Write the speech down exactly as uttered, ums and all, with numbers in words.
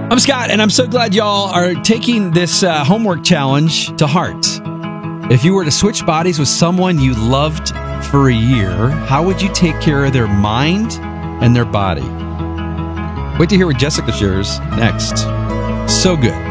I'm Scott, and I'm so glad y'all are taking this uh, homework challenge to heart. If you were to switch bodies with someone you loved for a year, how would you take care of their mind and their body? Wait to hear what Jessica shares next. So good.